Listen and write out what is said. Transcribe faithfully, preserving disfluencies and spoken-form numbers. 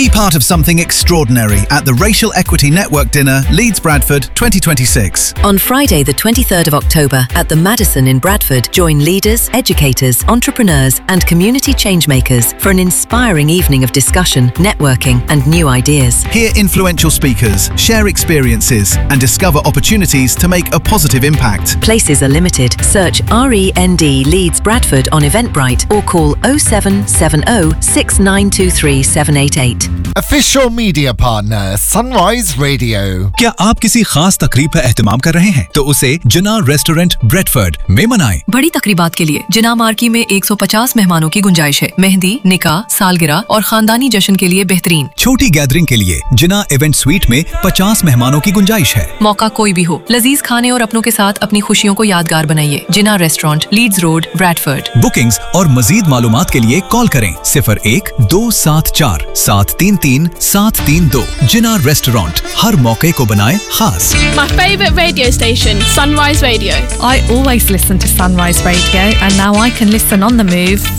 Be part of something extraordinary at the Racial Equity Network Dinner, Leeds Bradford twenty twenty-six. On Friday, the twenty-third of October, at the Madison in Bradford, join leaders, educators, entrepreneurs, and community changemakers for an inspiring evening of discussion, networking, and new ideas. Hear influential speakers, share experiences, and discover opportunities to make a positive impact. Places are limited. Search R E N D Leeds Bradford on Eventbrite or call oh seven seven oh, six nine two three, seven eight eight. Official media partner Sunrise Radio. क्या आप किसी खास तकरीब पर एहतमाम कर रहे हैं तो उसे जिना रेस्टोरेंट ब्रेडफोर्ड में मनाएं। बड़ी तकरीबात के लिए जिना मार्की में एक सौ पचास मेहमानों की गुंजाइश है। मेहंदी, निकाह, सालगिरह और खानदानी जश्न के लिए बेहतरीन। छोटी गैदरिंग के लिए जिना इवेंट स्वीट में पचास मेहमानों की गुंजाइश है। मौका कोई भी हो, लजीज खाने और अपनों के साथ अपनी खुशियों को यादगार बनाइए। जिना restaurant, Leeds road, Bradford. Bookings और मजीद मालूमात के लिए कॉल करें सिफर एक दो सात चार सात तीन तीन सात तीन दो। जिना रेस्टोरेंट, हर मौके को बनाए खास। My favourite radio station, Sunrise Radio. I always listen to Sunrise Radio, and now I can listen on the move